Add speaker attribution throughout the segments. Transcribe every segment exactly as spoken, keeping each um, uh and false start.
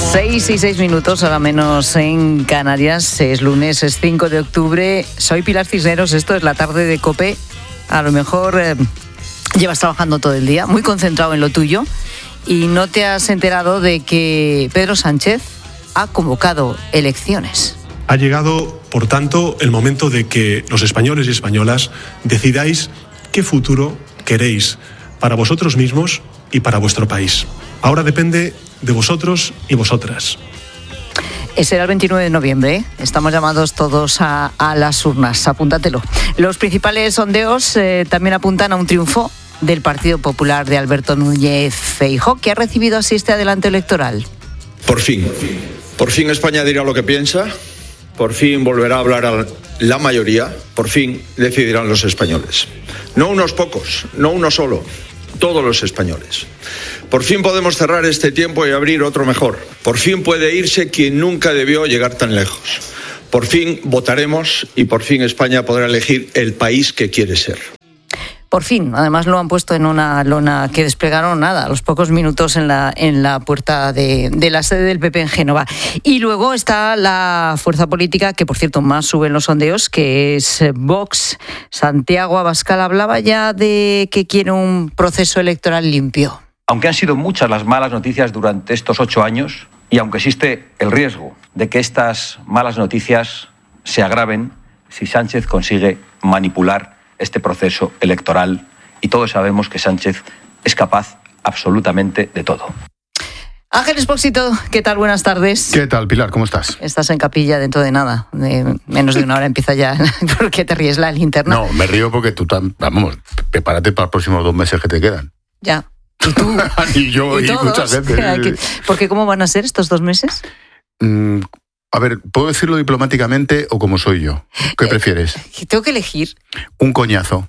Speaker 1: Seis y seis minutos, ahora menos en Canarias. Es lunes, es cinco de octubre. Soy Pilar Cisneros, esto es la tarde de COPE. A lo mejor eh, llevas trabajando todo el día, muy concentrado en lo tuyo, y no te has enterado de que Pedro Sánchez ha convocado elecciones.
Speaker 2: Ha llegado, por tanto, el momento de que los españoles y españolas decidáis qué futuro queréis para vosotros mismos y para vuestro país. Ahora depende de vosotros y vosotras.
Speaker 1: Será el veintinueve de noviembre, ¿eh? Estamos llamados todos a, a las urnas, apúntatelo. Los principales sondeos eh, también apuntan a un triunfo del Partido Popular de Alberto Núñez Feijóo, que ha recibido así este adelanto electoral.
Speaker 3: Por fin, por fin España dirá lo que piensa, por fin volverá a hablar a la mayoría, por fin decidirán los españoles. No unos pocos, no uno solo, todos los españoles. Por fin podemos cerrar este tiempo y abrir otro mejor. Por fin puede irse quien nunca debió llegar tan lejos. Por fin votaremos y por fin España podrá elegir el país que quiere ser.
Speaker 1: Por fin, además lo han puesto en una lona que desplegaron nada, a los pocos minutos en la, en la puerta de, de la sede del P P en Génova. Y luego está la fuerza política, que por cierto más sube en los sondeos, que es Vox. Santiago Abascal hablaba ya de que quiere un proceso electoral limpio.
Speaker 4: Aunque han sido muchas las malas noticias durante estos ocho años, y aunque existe el riesgo de que estas malas noticias se agraven si Sánchez consigue manipular este proceso electoral, y todos sabemos que Sánchez es capaz absolutamente de todo.
Speaker 1: Ángel Expósito, ¿qué tal? Buenas tardes.
Speaker 5: ¿Qué tal, Pilar? ¿Cómo estás?
Speaker 1: Estás en capilla dentro de nada, de menos de una hora empieza ya. ¿Por qué te ríes? La linterna.
Speaker 5: No, me río porque tú, tam, vamos, prepárate para los próximos dos meses que te quedan.
Speaker 1: Ya. ¿Y tú?
Speaker 5: y yo, y,
Speaker 1: y
Speaker 5: mucha gente.
Speaker 1: Porque ¿cómo van a ser estos dos meses?
Speaker 5: Mm, a ver, ¿puedo decirlo diplomáticamente o como soy yo? ¿Qué eh, prefieres?
Speaker 1: Tengo que elegir.
Speaker 5: Un coñazo.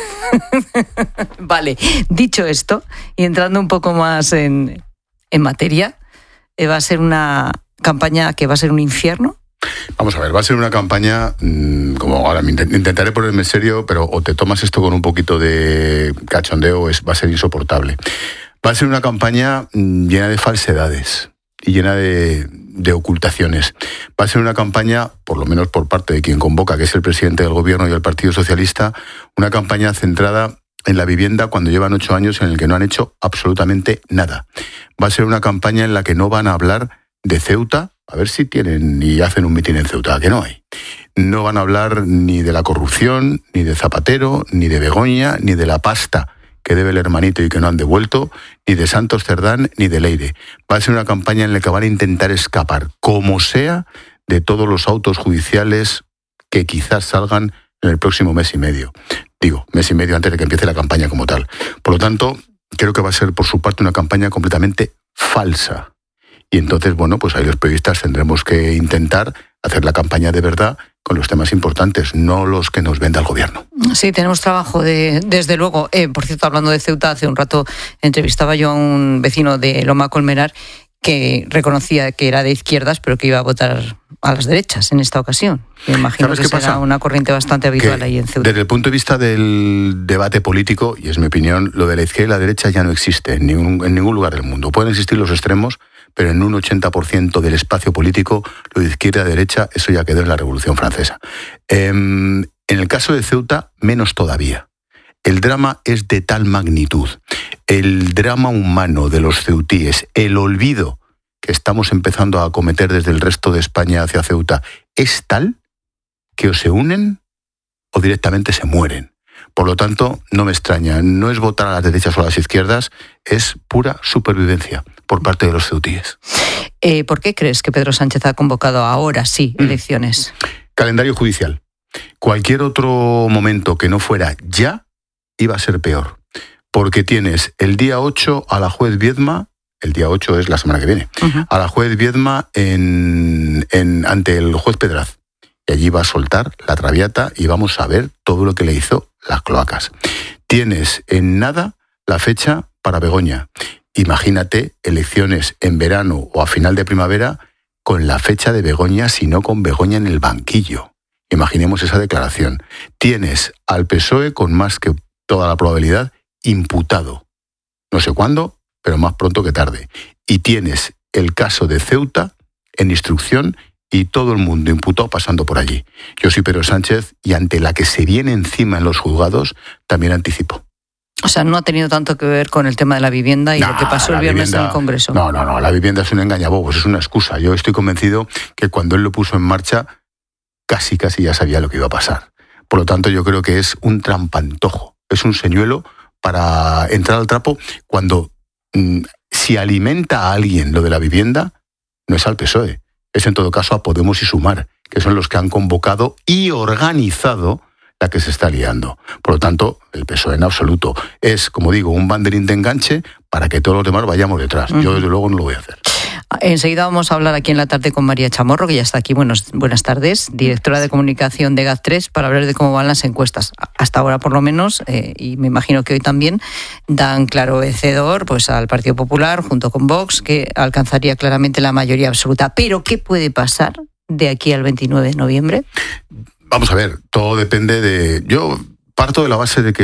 Speaker 1: Vale, dicho esto, y entrando un poco más en, en materia, eh, ¿va a ser una campaña que va a ser un infierno?
Speaker 5: Vamos a ver, va a ser una campaña, mmm, como ahora intentaré ponerme en serio, pero o te tomas esto con un poquito de cachondeo, es, va a ser insoportable. Va a ser una campaña mmm, llena de falsedades y llena de, de ocultaciones. Va a ser una campaña, por lo menos por parte de quien convoca, que es el presidente del gobierno y el Partido Socialista, una campaña centrada en la vivienda cuando llevan ocho años en el que no han hecho absolutamente nada. Va a ser una campaña en la que no van a hablar de Ceuta, a ver si tienen y hacen un mitin en Ceuta, que no hay. No van a hablar ni de la corrupción, ni de Zapatero, ni de Begoña, ni de la pasta que debe el hermanito y que no han devuelto, ni de Santos Cerdán, ni de Leire. Va a ser una campaña en la que van a intentar escapar, como sea, de todos los autos judiciales que quizás salgan en el próximo mes y medio. Digo, mes y medio antes de que empiece la campaña como tal. Por lo tanto, creo que va a ser por su parte una campaña completamente falsa. Y entonces, bueno, pues ahí los periodistas tendremos que intentar hacer la campaña de verdad con los temas importantes, no los que nos venda el gobierno.
Speaker 1: Sí, tenemos trabajo, de, desde luego. Eh, por cierto, hablando de Ceuta, hace un rato entrevistaba yo a un vecino de Loma Colmenar que reconocía que era de izquierdas, pero que iba a votar a las derechas en esta ocasión. Me imagino que será pasa? una corriente bastante habitual que, ahí en Ceuta.
Speaker 5: Desde el punto de vista del debate político, y es mi opinión, lo de la izquierda y la derecha ya no existe en ningún, en ningún lugar del mundo. Pueden existir los extremos, pero en un ochenta por ciento del espacio político, lo de izquierda a derecha, eso ya quedó en la Revolución Francesa. Eh, en el caso de Ceuta, menos todavía. El drama es de tal magnitud, el drama humano de los ceutíes, el olvido que estamos empezando a cometer desde el resto de España hacia Ceuta, es tal que o se unen o directamente se mueren. Por lo tanto, no me extraña, no es votar a las derechas o a las izquierdas, es pura supervivencia por parte de los ceutíes.
Speaker 1: Eh, ¿Por qué crees que Pedro Sánchez ha convocado ahora sí elecciones?
Speaker 5: Mm. Calendario judicial. Cualquier otro momento que no fuera ya iba a ser peor, porque tienes el día ocho a la juez Viedma, el día ocho es la semana que viene, uh-huh. a la juez Viedma en, en, ante el juez Pedraz. Y allí va a soltar la traviata y vamos a ver todo lo que le hizo las cloacas. Tienes en nada la fecha para Begoña. Imagínate elecciones en verano o a final de primavera con la fecha de Begoña, sino con Begoña en el banquillo. Imaginemos esa declaración. Tienes al P S O E con más que toda la probabilidad imputado. No sé cuándo, pero más pronto que tarde. Y tienes el caso de Ceuta en instrucción y todo el mundo imputado pasando por allí. Yo soy Pedro Sánchez y ante la que se viene encima en los juzgados también anticipo.
Speaker 1: O sea, no ha tenido tanto que ver con el tema de la vivienda y
Speaker 5: nah,
Speaker 1: lo que pasó el viernes
Speaker 5: vivienda,
Speaker 1: en el Congreso.
Speaker 5: No, no, no, la vivienda es un engañabobos, es una excusa. Yo estoy convencido que cuando él lo puso en marcha, casi, casi ya sabía lo que iba a pasar. Por lo tanto, yo creo que es un trampantojo, es un señuelo para entrar al trapo cuando, mmm, si alimenta a alguien lo de la vivienda, no es al P S O E, es en todo caso a Podemos y Sumar, que son los que han convocado y organizado la que se está liando. Por lo tanto, el P S O E en absoluto es, como digo, un banderín de enganche para que todos los demás vayamos detrás. Uh-huh. Yo, desde luego, no lo voy a hacer.
Speaker 1: Enseguida vamos a hablar aquí en la tarde con María Chamorro, que ya está aquí. Buenos, buenas tardes, directora de comunicación de GAT tres, para hablar de cómo van las encuestas. Hasta ahora, por lo menos, eh, y me imagino que hoy también, dan claro vencedor pues, al Partido Popular, junto con Vox, que alcanzaría claramente la mayoría absoluta. Pero, ¿qué puede pasar de aquí al veintinueve de noviembre?
Speaker 5: Vamos a ver, todo depende de... Yo parto de la base de que